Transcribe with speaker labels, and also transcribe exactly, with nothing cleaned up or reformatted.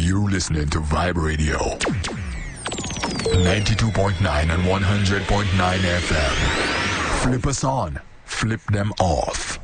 Speaker 1: You're listening to Vibe Radio. ninety-two point nine and one hundred point nine F M. Flip us on. Flip them off.